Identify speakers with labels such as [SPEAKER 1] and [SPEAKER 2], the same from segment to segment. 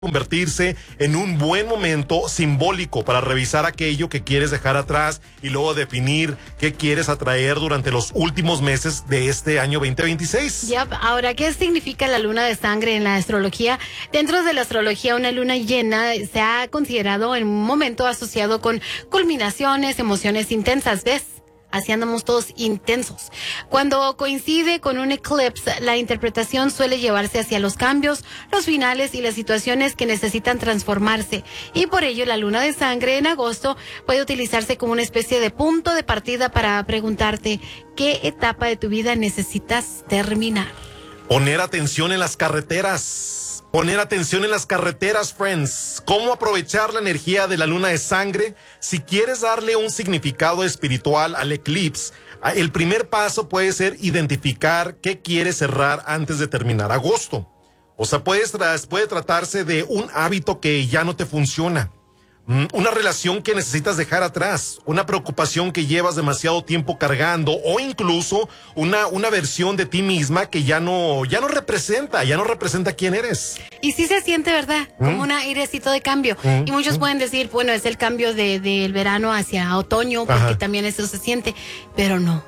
[SPEAKER 1] convertirse en un buen momento simbólico para revisar aquello que quieres dejar atrás y luego definir qué quieres atraer durante los últimos meses de este año 2026.
[SPEAKER 2] Yep. Ahora, ¿qué significa la luna de sangre en la astrología? Dentro de la astrología, una luna llena se ha considerado en un momento asociado con culminaciones, emociones intensas, ¿ves? Así andamos todos intensos. Cuando coincide con un eclipse, la interpretación suele llevarse hacia los cambios, los finales y las situaciones que necesitan transformarse. Y por ello, la luna de sangre en agosto puede utilizarse como una especie de punto de partida para preguntarte qué etapa de tu vida necesitas terminar.
[SPEAKER 1] Poner atención en las carreteras. Poner atención en las carreteras, friends. ¿Cómo aprovechar la energía de la luna de sangre? Si quieres darle un significado espiritual al eclipse, el primer paso puede ser identificar qué quieres cerrar antes de terminar agosto. O sea, puede tratarse de un hábito que ya no te funciona. Una relación que necesitas dejar atrás, una preocupación que llevas demasiado tiempo cargando o incluso una versión de ti misma que ya no representa quién eres.
[SPEAKER 2] Y sí se siente, ¿verdad? Como un airecito de cambio. Y muchos pueden decir, bueno, es el cambio del verano hacia otoño, porque también eso se siente, pero no.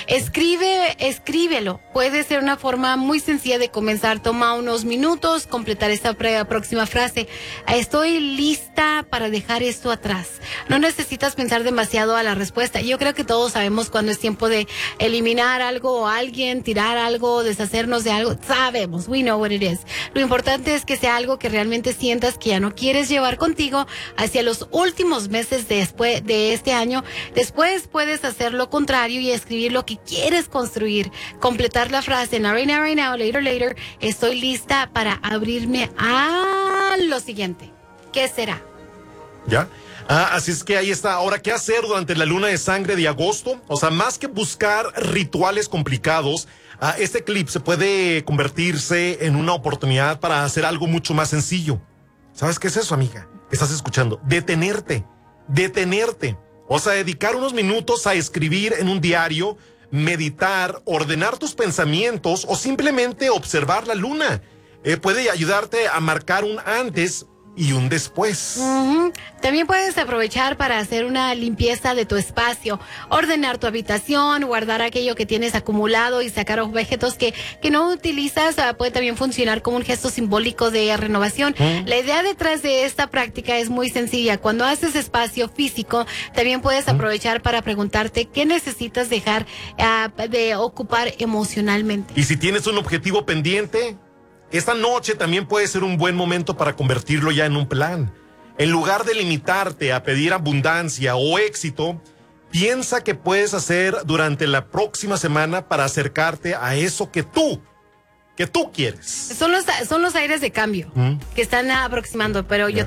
[SPEAKER 2] Escríbelo. Puede ser una forma muy sencilla de comenzar. Toma unos minutos, completar esta próxima frase. Estoy lista para dejar esto atrás. No necesitas pensar demasiado a la respuesta. Yo creo que todos sabemos cuando es tiempo de eliminar algo o alguien, tirar algo, deshacernos de algo. Sabemos, we know what it is. Lo importante es que sea algo que realmente sientas que ya no quieres llevar contigo hacia los últimos meses después de este año. Después puedes hacer lo contrario y escribir lo que quieres construir. Completar la frase, now, right now, right now, later, later. Estoy lista para abrirme a lo siguiente. ¿Qué será?
[SPEAKER 1] ¿Ya? Así es que ahí está. Ahora, ¿qué hacer durante la luna de sangre de agosto? O sea, más que buscar rituales complicados, este eclipse puede convertirse en una oportunidad para hacer algo mucho más sencillo. ¿Sabes qué es eso, amiga? Estás escuchando. Detenerte. O sea, dedicar unos minutos a escribir en un diario, meditar, ordenar tus pensamientos o simplemente observar la luna. Puede ayudarte a marcar un antes y un después.
[SPEAKER 2] También puedes aprovechar para hacer una limpieza de tu espacio, ordenar tu habitación, guardar aquello que tienes acumulado y sacar objetos que no utilizas. Puede también funcionar como un gesto simbólico de renovación. La idea detrás de esta práctica es muy sencilla. Cuando haces espacio físico, también puedes aprovechar para preguntarte qué necesitas dejar de ocupar emocionalmente.
[SPEAKER 1] Y si tienes un objetivo pendiente, esta noche también puede ser un buen momento para convertirlo ya en un plan. En lugar de limitarte a pedir abundancia o éxito, piensa qué puedes hacer durante la próxima semana para acercarte a eso que tú quieres.
[SPEAKER 2] Son los aires de cambio que están aproximando, pero yo